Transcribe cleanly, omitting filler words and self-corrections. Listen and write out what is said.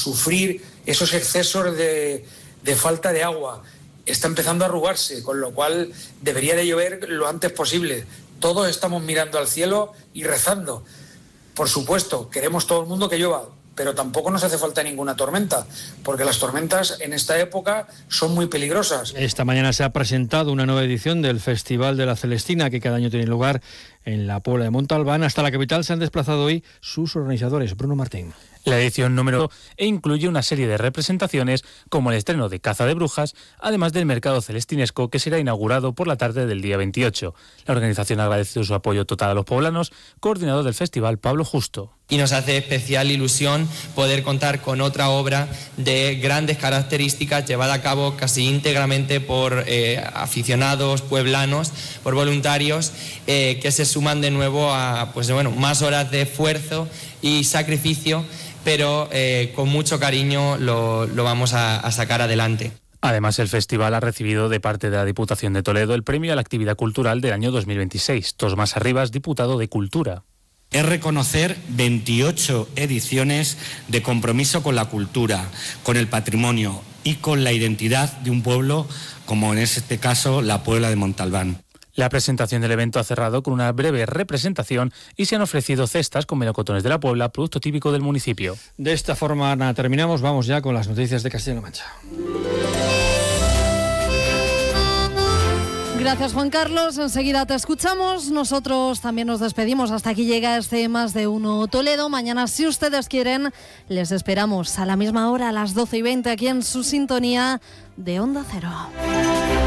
sufrir esos excesos de falta de agua. Está empezando a arrugarse, con lo cual debería de llover lo antes posible. Todos estamos mirando al cielo y rezando. Por supuesto, queremos todo el mundo que llueva, pero tampoco nos hace falta ninguna tormenta, porque las tormentas en esta época son muy peligrosas. Esta mañana se ha presentado una nueva edición del Festival de la Celestina, que cada año tiene lugar en la Puebla de Montalbán. Hasta la capital se han desplazado hoy sus organizadores. Bruno Martín. La edición número incluye una serie de representaciones como el estreno de Caza de Brujas, además del mercado celestinesco que será inaugurado por la tarde del día 28. La organización ha agradecido su apoyo total a los poblanos, coordinador del festival Pablo Justo. Y nos hace especial ilusión poder contar con otra obra de grandes características llevada a cabo casi íntegramente por aficionados pueblanos, por voluntarios que se suman de nuevo a más horas de esfuerzo y sacrificio, pero con mucho cariño lo vamos a sacar adelante. Además, el festival ha recibido de parte de la Diputación de Toledo el premio a la actividad cultural del año 2026. Tomás Arribas, diputado de Cultura. Es reconocer 28 ediciones de compromiso con la cultura, con el patrimonio y con la identidad de un pueblo, como en este caso la Puebla de Montalbán. La presentación del evento ha cerrado con una breve representación y se han ofrecido cestas con melocotones de la Puebla, producto típico del municipio. De esta forma, Ana, terminamos. Vamos ya con las noticias de Castilla-La Mancha. Gracias, Juan Carlos. Enseguida te escuchamos. Nosotros también nos despedimos. Hasta aquí llega este Más de Uno Toledo. Mañana, si ustedes quieren, les esperamos a la misma hora, a las 12:20, aquí en su sintonía de Onda Cero.